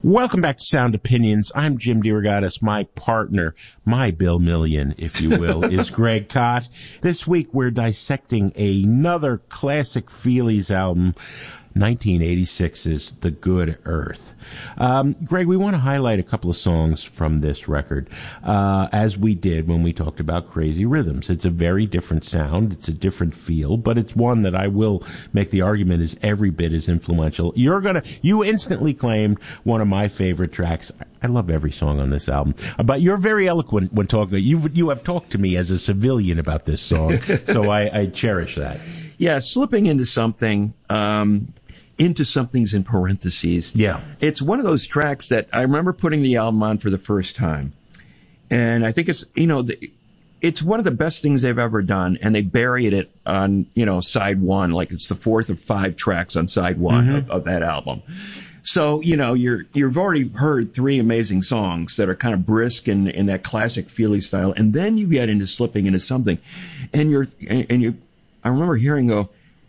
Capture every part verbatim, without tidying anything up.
Welcome back to Sound Opinions. I'm Jim DeRogatis. My partner, my Bill Million, if you will, is Greg Kot. This week we're dissecting another classic Feelies album, nineteen eighty-six's The Good Earth. Um, Greg, we want to highlight a couple of songs from this record, uh, as we did when we talked about Crazy Rhythms. It's a very different sound. It's a different feel, but it's one that I will make the argument is every bit as influential. You're gonna, you instantly claimed one of my favorite tracks. I love every song on this album, but you're very eloquent when talking. You you have talked to me as a civilian about this song, so I, I cherish that. Yeah, slipping into something, um, into something's in parentheses. Yeah. It's one of those tracks that I remember putting the album on for the first time. And I think it's, you know, the, it's one of the best things they've ever done. And they buried it on, you know, side one, like it's the fourth of five tracks on side one mm-hmm. of, of that album. So, you know, you're, you've already heard three amazing songs that are kind of brisk in, in that classic Feely style. And then you get into slipping into something. And you're, and, and you, I remember hearing go,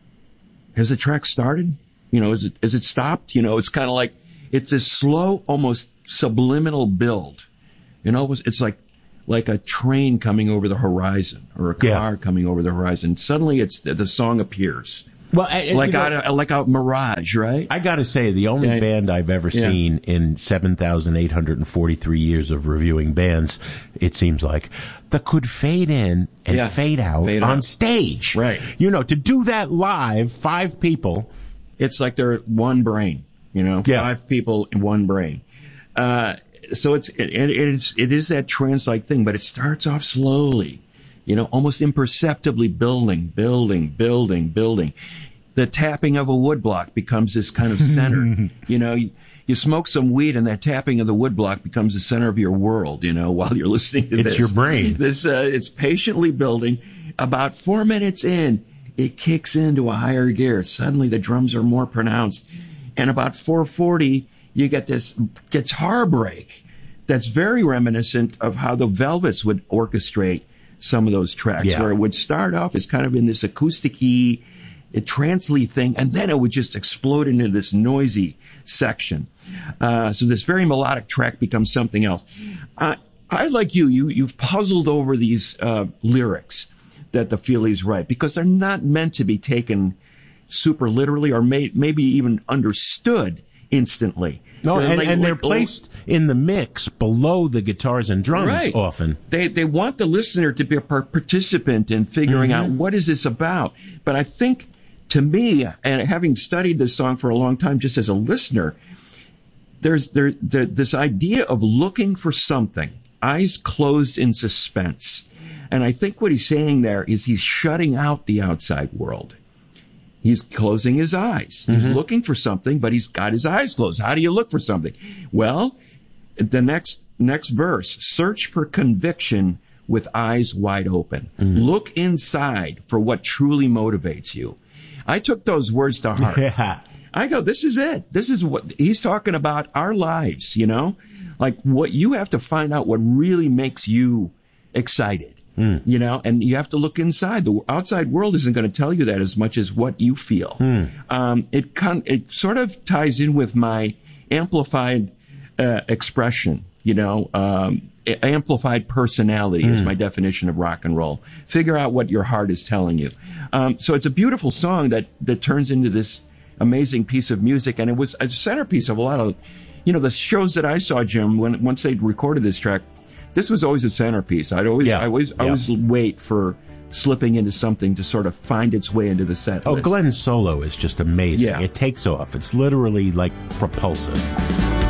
has the track started? You know, is it, is it stopped? You know, it's kind of like, it's this slow, almost subliminal build. You know, it's like, like a train coming over the horizon or a car yeah. coming over the horizon. Suddenly it's, the song appears. Well, I, like you know, out, like a mirage, right? I got to say, the only yeah. band I've ever yeah. seen in seven thousand eight hundred forty-three years of reviewing bands, it seems like, that could fade in and yeah. fade out fade on out. stage. Right. You know, to do that live, five people. It's like they're one brain, you know, yeah. five people in one brain. Uh, so it's, it, it is, it is that trance-like thing, but it starts off slowly, you know, almost imperceptibly building, building, building, building. The tapping of a woodblock becomes this kind of center, you know, you, you smoke some weed and that tapping of the woodblock becomes the center of your world, you know, while you're listening to it's this. It's your brain. This, uh, it's patiently building. About four minutes in, it kicks into a higher gear. Suddenly the drums are more pronounced. And about four forty, you get this guitar break that's very reminiscent of how the Velvets would orchestrate some of those tracks, yeah. where it would start off as kind of in this acoustic-y, trance-y thing, and then it would just explode into this noisy section. Uh, so this very melodic track becomes something else. I, I like you, you, you've puzzled over these uh, lyrics that the Feelies write, because they're not meant to be taken super literally or may, maybe even understood instantly. No, they're and, like, and they're like, placed in the mix below the guitars and drums right. often. They they want the listener to be a participant in figuring mm-hmm. out what is this about. But I think, to me, and having studied this song for a long time just as a listener, there's there, there this idea of looking for something, eyes closed in suspense. And I think what he's saying there is he's shutting out the outside world. He's closing his eyes. He's mm-hmm. looking for something, but he's got his eyes closed. How do you look for something? Well, the next next verse, search for conviction with eyes wide open. Mm-hmm. Look inside for what truly motivates you. I took those words to heart. Yeah. I go, this is it. This is what he's talking about, our lives, you know? Like, what you have to find out what really makes you excited. Mm. You know, and you have to look inside. The outside world isn't going to tell you that as much as what you feel. Mm. Um, it con- it sort of ties in with my amplified uh, expression, you know, um, amplified personality mm. is my definition of rock and roll. Figure out what your heart is telling you. Um, so it's a beautiful song that, that turns into this amazing piece of music. And it was a centerpiece of a lot of, you know, the shows that I saw, Jim, when once they recorded this track. This was always a centerpiece. I'd always, yeah. I always, yeah. I always wait for slipping into something to sort of find its way into the set. Oh, list. Glenn's solo is just amazing. Yeah. It takes off. It's literally like propulsive.